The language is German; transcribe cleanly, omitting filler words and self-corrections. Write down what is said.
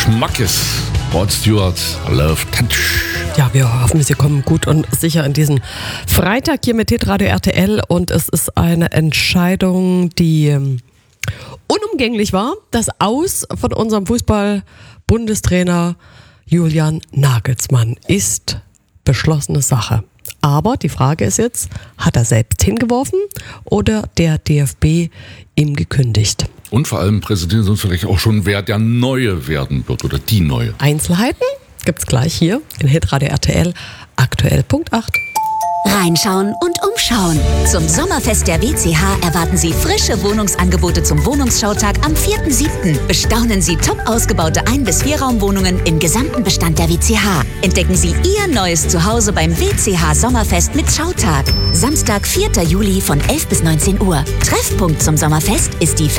Schmackes. Rod Stewart, Love Touch. Ja, wir hoffen, Sie kommen gut und sicher in diesen Freitag hier mit Hitradio RTL. Und es ist eine Entscheidung, die unumgänglich war. Das Aus von unserem Fußball-Bundestrainer Julian Nagelsmann ist beschlossene Sache. Aber die Frage ist jetzt, hat er selbst hingeworfen oder der DFB ihm gekündigt? Und vor allem präsentieren Sie uns vielleicht auch schon, wer der Neue werden wird oder die Neue. Einzelheiten gibt's gleich hier in Hitradio RTL, aktuell Punkt 8. Reinschauen und umschauen. Zum Sommerfest der WCH erwarten Sie frische Wohnungsangebote zum Wohnungsschautag am 4.7. Bestaunen Sie top ausgebaute 1- bis 4-Raumwohnungen im gesamten Bestand der WCH. Entdecken Sie Ihr neues Zuhause beim WCH Sommerfest mit Schautag. Samstag, 4. Juli von 11 bis 19 Uhr. Treffpunkt zum Sommerfest ist die